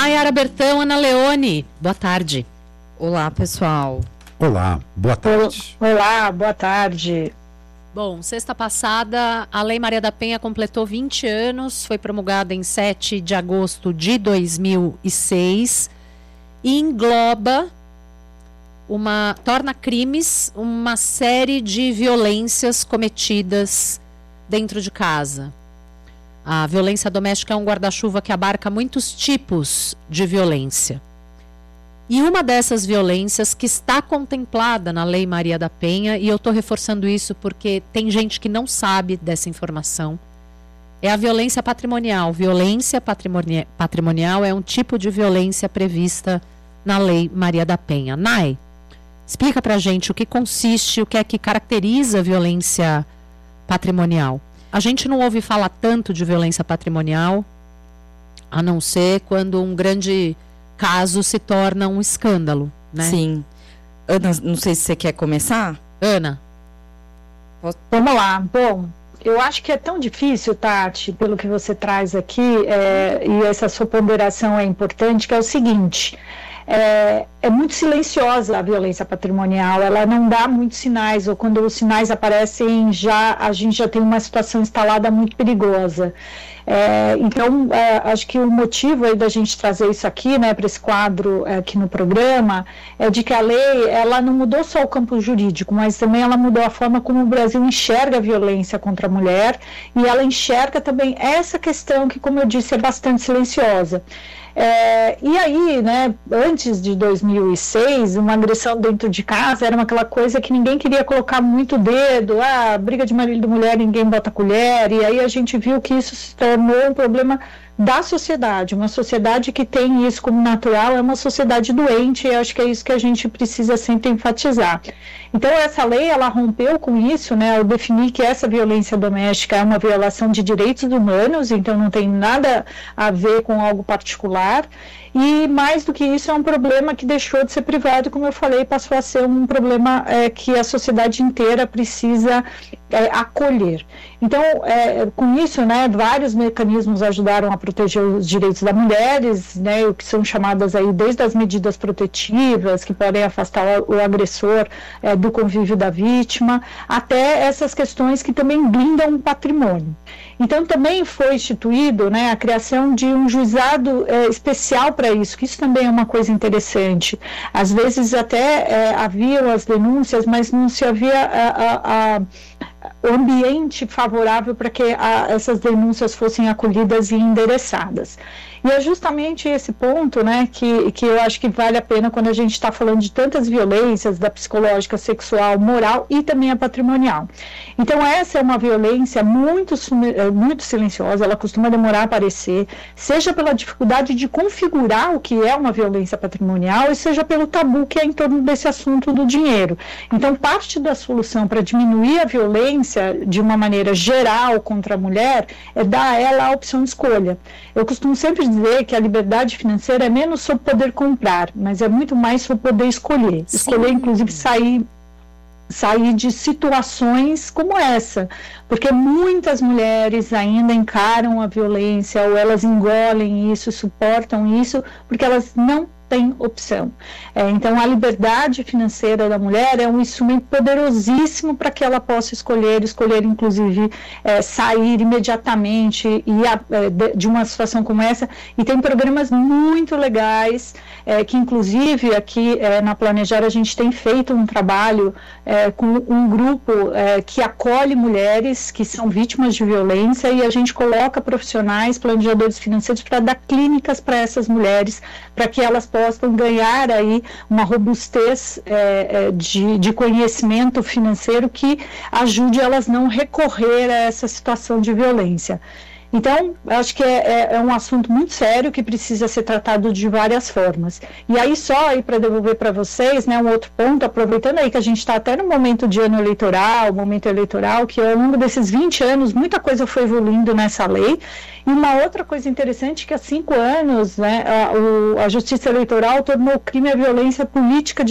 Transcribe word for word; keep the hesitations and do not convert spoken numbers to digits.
Nayara Bertão, Ana Leone, boa tarde. Olá, pessoal. Olá, boa tarde. Olá, boa tarde. Bom, sexta passada, a Lei Maria da Penha completou vinte anos, foi promulgada em sete de agosto de dois mil e seis e engloba, uma, torna crimes uma série de violências cometidas dentro de casa. A violência doméstica é um guarda-chuva que abarca muitos tipos de violência. E uma dessas violências que está contemplada na Lei Maria da Penha, e eu estou reforçando isso porque tem gente que não sabe dessa informação, é a violência patrimonial. Violência patrimoni- patrimonial é um tipo de violência prevista na Lei Maria da Penha. Nay, explica pra gente o que consiste, o que é que caracteriza a violência patrimonial. A gente não ouve falar tanto de violência patrimonial, a não ser quando um grande caso se torna um escândalo, né? Sim. Ana, não sei se você quer começar. Ana? Posso... Vamos lá. Bom, eu acho que é tão difícil, Tati, pelo que você traz aqui, é, e essa sua ponderação é importante, que é o seguinte... É, é muito silenciosa a violência patrimonial, ela não dá muitos sinais, ou quando os sinais aparecem, já, a gente já tem uma situação instalada muito perigosa. É, então, é, acho que o motivo aí da gente trazer isso aqui, né, para esse quadro é, aqui no programa, é de que a lei, ela não mudou só o campo jurídico, mas também ela mudou a forma como o Brasil enxerga a violência contra a mulher, e ela enxerga também essa questão que, como eu disse, é bastante silenciosa. É, e aí, né, antes de dois mil e seis, uma agressão dentro de casa era aquela coisa que ninguém queria colocar muito dedo, ah, briga de marido e mulher, ninguém bota colher, e aí a gente viu que isso se tornou um problema da sociedade, uma sociedade que tem isso como natural, é uma sociedade doente, e acho que é isso que a gente precisa sempre enfatizar. Então essa lei, ela rompeu com isso, né, ao definir que essa violência doméstica é uma violação de direitos humanos, então não tem nada a ver com algo particular, e mais do que isso é um problema que deixou de ser privado, como eu falei, passou a ser um problema é, que a sociedade inteira precisa é, acolher. Então, é, com isso, né, vários mecanismos ajudaram a proteger os direitos das mulheres, né, o que são chamadas aí desde as medidas protetivas, que podem afastar o, o agressor é, do convívio da vítima, até essas questões que também blindam o patrimônio. Então, também foi instituído, né, a criação de um juizado é, especial para isso, que isso também é uma coisa interessante. Às vezes até é, haviam as denúncias, mas não se havia a, a, a o ambiente favorável para que a, essas denúncias fossem acolhidas e endereçadas. E é justamente esse ponto, né, que, que eu acho que vale a pena quando a gente está falando de tantas violências, da psicológica, sexual, moral e também a patrimonial. Então essa é uma violência muito, muito silenciosa, ela costuma demorar a aparecer, seja pela dificuldade de configurar o que é uma violência patrimonial, e seja pelo tabu que é em torno desse assunto do dinheiro. Então parte da solução para diminuir a violência de uma maneira geral contra a mulher é dar a ela a opção de escolha. Eu costumo sempre dizer que a liberdade financeira é menos sobre poder comprar, mas é muito mais sobre poder escolher. Sim. Escolher, inclusive, sair, sair de situações como essa, porque muitas mulheres ainda encaram a violência, ou elas engolem isso, suportam isso, porque elas não tem opção. É, então, a liberdade financeira da mulher é um instrumento poderosíssimo para que ela possa escolher, escolher inclusive é, sair imediatamente e a, é, de, de uma situação como essa. E tem programas muito legais, é, que inclusive aqui é, na Planejar a gente tem feito um trabalho é, com um grupo é, que acolhe mulheres que são vítimas de violência, e a gente coloca profissionais, planejadores financeiros, para dar clínicas para essas mulheres, para que elas possam possam ganhar aí uma robustez é, de, de conhecimento financeiro que ajude elas não recorrer a essa situação de violência. Então, acho que é, é, é um assunto muito sério que precisa ser tratado de várias formas. E aí, só aí para devolver para vocês, né, um outro ponto, aproveitando aí que a gente está até no momento de ano eleitoral, momento eleitoral, que ao longo desses vinte anos, muita coisa foi evoluindo nessa lei. E uma outra coisa interessante é que há cinco anos, né, a, o, a Justiça Eleitoral tornou crime a violência política